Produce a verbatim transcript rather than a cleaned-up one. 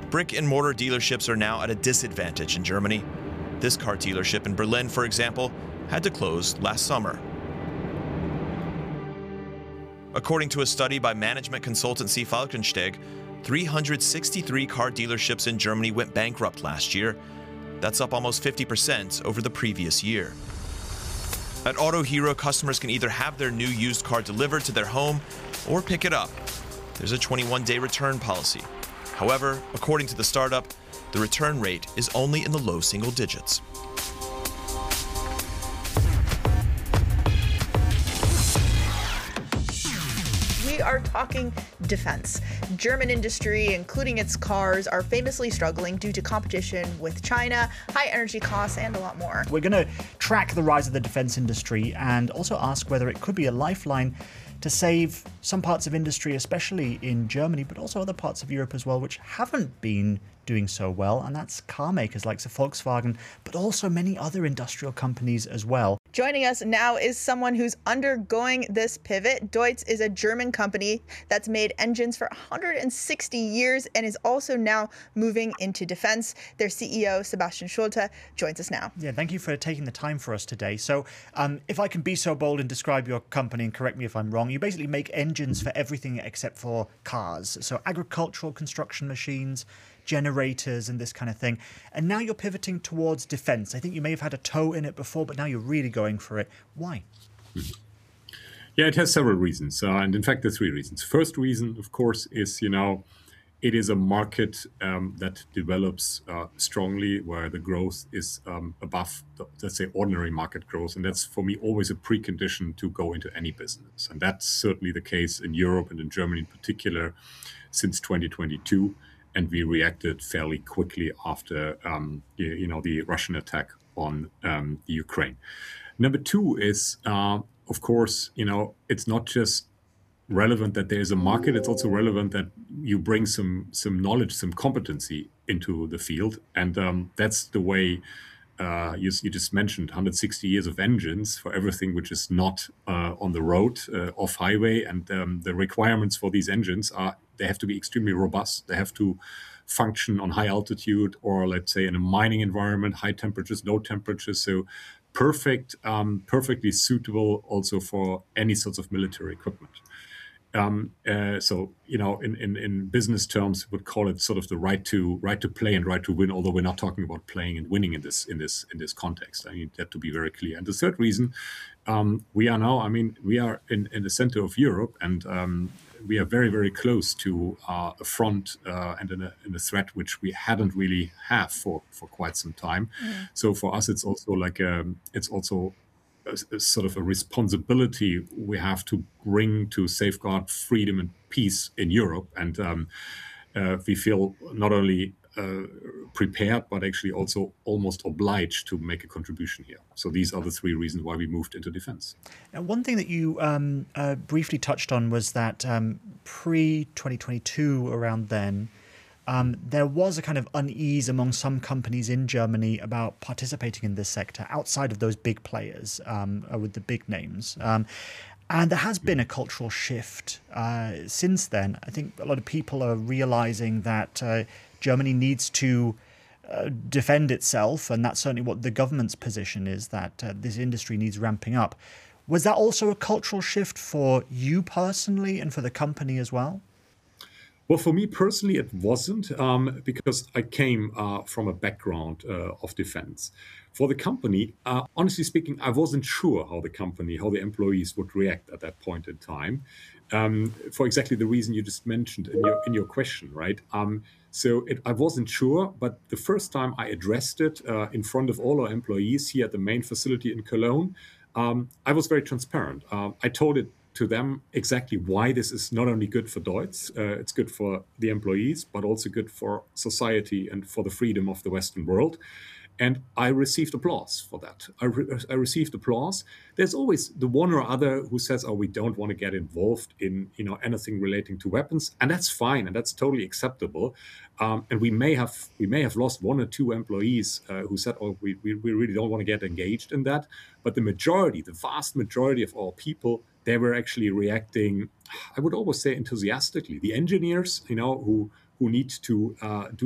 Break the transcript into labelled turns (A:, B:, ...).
A: Brick and mortar dealerships are now at a disadvantage in Germany. This car dealership in Berlin, for example, had to close last summer. According to a study by management consultancy Falkensteg, three hundred sixty-three car dealerships in Germany went bankrupt last year. That's up almost fifty percent over the previous year. At Autohero, customers can either have their new used car delivered to their home or pick it up. There's a twenty-one day return policy. However, according to the startup, the return rate is only in the low single digits.
B: We are talking defense. German industry, including its cars, are famously struggling due to competition with China, high energy costs, and a lot more.
C: We're going to track the rise of the defense industry and also ask whether it could be a lifeline to save some parts of industry, especially in Germany, but also other parts of Europe as well, which haven't been doing so well. And that's car makers like Volkswagen, but also many other industrial companies as well.
B: Joining us now is someone who's undergoing this pivot. Deutz is a German company that's made engines for one hundred sixty years and is also now moving into defense. Their C E O, Sebastian Schulte, joins us now.
C: Yeah, thank you for taking the time for us today. So um, if I can be so bold and describe your company, and correct me if I'm wrong, you basically make engines for everything except for cars. So agricultural construction machines, generators and this kind of thing. And now you're pivoting towards defense. I think you may have had a toe in it before, but now you're really going for it. Why?
D: Yeah, it has several reasons. Uh, and in fact, there are three reasons. First reason, of course, is, you know, it is a market um, that develops uh, strongly where the growth is um, above, the, let's say, ordinary market growth. And that's, for me, always a precondition to go into any business. And that's certainly the case in Europe and in Germany in particular since twenty twenty-two. And we reacted fairly quickly after, um, you, you know, the Russian attack on um, the Ukraine. Number two is, uh, of course, you know, it's not just relevant that there's a market. It's also relevant that you bring some some knowledge, some competency into the field. And um, that's the way uh, you, you just mentioned, one hundred sixty years of engines for everything which is not uh, on the road, uh, off highway. And um, the requirements for these engines are, they have to be extremely robust. They have to function on high altitude or, let's say, in a mining environment, high temperatures, low temperatures. So perfect, um, perfectly suitable also for any sorts of military equipment. Um, uh, so, you know, in, in, in business terms, we would call it sort of the right to right to play and right to win, although we're not talking about playing and winning in this in this in this context. I need that to be very clear. And the third reason, um, we are now, I mean, we are in, in the center of Europe, and um, we are very, very close to uh, a front uh, and in a, in a threat which we hadn't really have for, for quite some time. Mm. So for us, it's also like a, it's also a, a sort of a responsibility we have to bring to safeguard freedom and peace in Europe. And um, uh, we feel not only uh, prepared, but actually also almost obliged to make a contribution here. So these are the three reasons why we moved into defense.
C: Now, one thing that you um, uh, briefly touched on was that um, pre twenty twenty-two, around then, um, there was a kind of unease among some companies in Germany about participating in this sector outside of those big players um, uh, with the big names. Um, And there has been a cultural shift uh, since then. I think a lot of people are realizing that uh, Germany needs to uh, defend itself, and that's certainly what the government's position is, that uh, this industry needs ramping up. Was that also a cultural shift for you personally and for the company as well?
D: Well, for me personally, it wasn't, um, because I came uh, from a background uh, of defense. For the company, uh, honestly speaking, I wasn't sure how the company, how the employees would react at that point in time, um, for exactly the reason you just mentioned in your in your question, right? Um, so it, I wasn't sure, but the first time I addressed it uh, in front of all our employees here at the main facility in Cologne, um, I was very transparent. Uh, I told it to them exactly why this is not only good for Deutz, uh, it's good for the employees, but also good for society and for the freedom of the Western world. And I received applause for that. I, re- I received applause. There's always the one or other who says, oh, we don't want to get involved in, you know, anything relating to weapons. And that's fine. And that's totally acceptable. Um, and we may have we may have lost one or two employees uh, who said, oh, we, we, we really don't want to get engaged in that. But the majority, the vast majority of our people, they were actually reacting, I would always say, enthusiastically. The engineers, you know, who, who need to uh, do